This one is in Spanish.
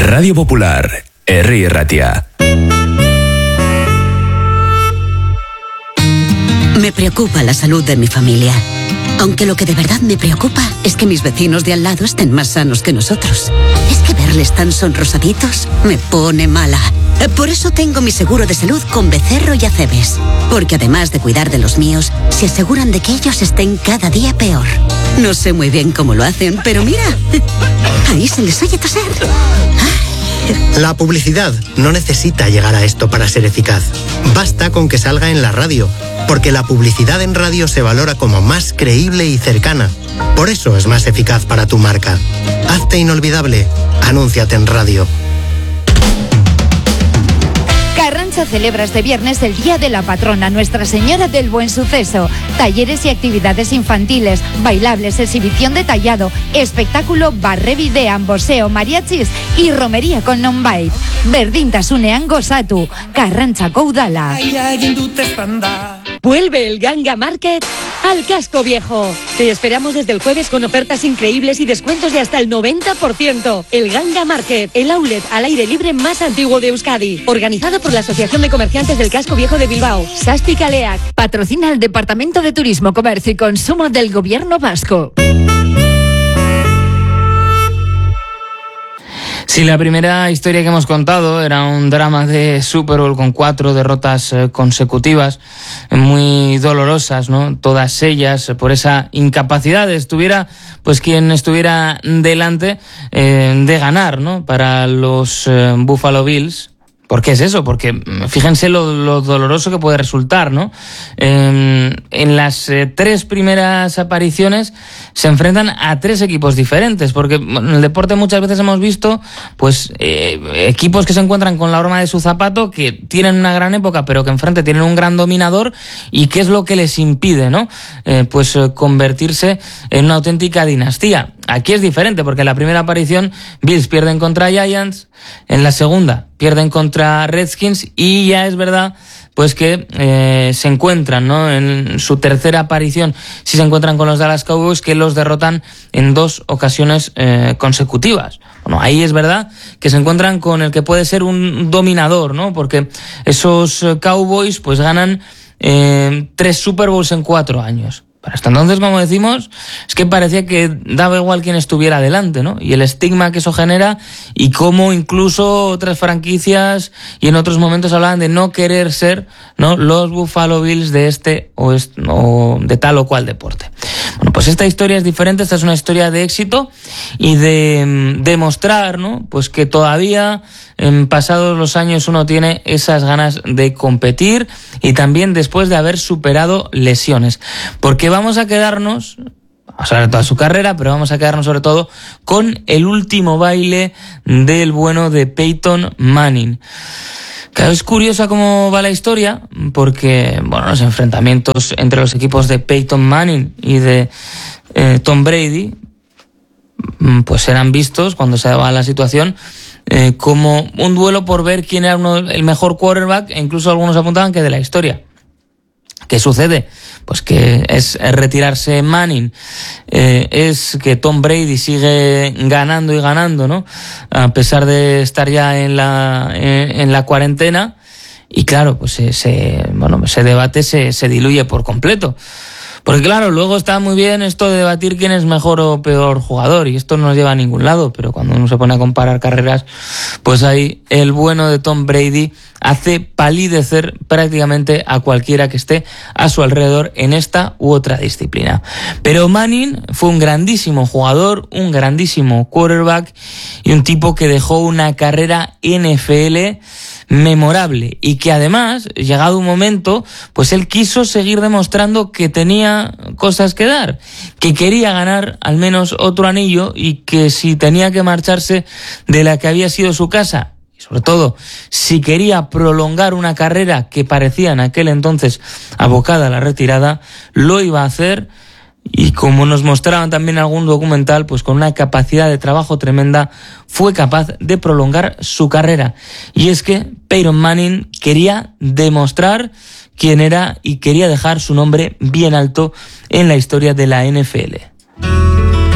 Radio Popular, Herri Erratia. Me preocupa la salud de mi familia. Aunque lo que de verdad me preocupa es que mis vecinos de al lado estén más sanos que nosotros. Es que verles tan sonrosaditos me pone mala. Por eso tengo mi seguro de salud con Becerro y Acebes. Porque además de cuidar de los míos, se aseguran de que ellos estén cada día peor. No sé muy bien cómo lo hacen, pero mira, ahí se les oye toser. La publicidad no necesita llegar a esto para ser eficaz. Basta con que salga en la radio, porque la publicidad en radio se valora como más creíble y cercana. Por eso es más eficaz para tu marca. Hazte inolvidable. Anúnciate en radio. Carranza celebra este viernes el Día de la Patrona Nuestra Señora del Buen Suceso. Talleres y actividades infantiles, bailables, exhibición de tallado, espectáculo, barrebidean, boxeo, mariachis y romería con non-bait. Berdintasunean gozatu, Carrantzako udala. Vuelve el Ganga Market al Casco Viejo. Te esperamos desde el jueves con ofertas increíbles y descuentos de hasta el 90%. El Ganga Market, el outlet al aire libre más antiguo de Euskadi. Organizado por la Asociación de Comerciantes del Casco Viejo de Bilbao. Sasti Kaleak. Patrocina el Departamento de Turismo, Comercio y Consumo del Gobierno Vasco. Si la primera historia que hemos contado era un drama de Super Bowl con 4 derrotas consecutivas, muy dolorosas, ¿no? Todas ellas por esa incapacidad de estuviera, pues quien estuviera delante de ganar, ¿no? Para los Buffalo Bills. ¿Por qué es eso? Porque fíjense lo doloroso que puede resultar, ¿no? En las 3 primeras apariciones se enfrentan a 3 equipos diferentes, porque en el deporte muchas veces hemos visto pues equipos que se encuentran con la horma de su zapato, que tienen una gran época, pero que enfrente tienen un gran dominador, y qué es lo que les impide, ¿no? Pues convertirse en una auténtica dinastía. Aquí es diferente, porque en la primera aparición Bills pierden contra Giants, en la segunda pierden contra Redskins, y ya es verdad pues que se encuentran, ¿no? En su tercera aparición sí se encuentran con los Dallas Cowboys, que los derrotan en 2 ocasiones consecutivas. Bueno, ahí es verdad que se encuentran con el que puede ser un dominador, ¿no? Porque esos Cowboys pues ganan 3 Super Bowls en 4 años. Hasta entonces, como decimos, es que parecía que daba igual quién estuviera delante, ¿no? Y el estigma que eso genera, y cómo incluso otras franquicias y en otros momentos hablaban de no querer ser, ¿no?, los Buffalo Bills de este o de tal o cual deporte. Bueno, pues esta historia es diferente. Esta es una historia de éxito y de demostrar, ¿no?, pues que todavía en pasados los años uno tiene esas ganas de competir, y también después de haber superado lesiones. Porque vamos a quedarnos, vamos a ver toda su carrera, pero vamos a quedarnos sobre todo con el último baile del bueno de Peyton Manning. Claro, es curiosa cómo va la historia, porque bueno, los enfrentamientos entre los equipos de Peyton Manning y de Tom Brady pues eran vistos, cuando se daba la situación, como un duelo por ver quién era el mejor quarterback, e incluso algunos apuntaban que de la historia. ¿Qué sucede? Pues que es retirarse Manning, es que Tom Brady sigue ganando y ganando, ¿no? A pesar de estar ya en la cuarentena, y claro, pues ese debate se diluye por completo. Porque claro, luego está muy bien esto de debatir quién es mejor o peor jugador, y esto no nos lleva a ningún lado, pero cuando uno se pone a comparar carreras, pues ahí el bueno de Tom Brady hace palidecer prácticamente a cualquiera que esté a su alrededor en esta u otra disciplina. Pero Manning fue un grandísimo jugador, un grandísimo quarterback, y un tipo que dejó una carrera NFL memorable, y que además, llegado un momento, pues él quiso seguir demostrando que tenía cosas que dar, que quería ganar al menos otro anillo, y que si tenía que marcharse de la que había sido su casa, y sobre todo si quería prolongar una carrera que parecía en aquel entonces abocada a la retirada, lo iba a hacer. Y como nos mostraban también en algún documental, pues con una capacidad de trabajo tremenda, fue capaz de prolongar su carrera. Y es que Peyton Manning quería demostrar quién era, y quería dejar su nombre bien alto en la historia de la NFL.